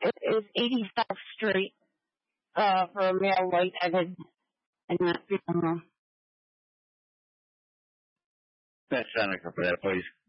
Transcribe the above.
It is 80 South Street, for a male lightheaded and not feeling well. Thanks, Seneca, for that, please.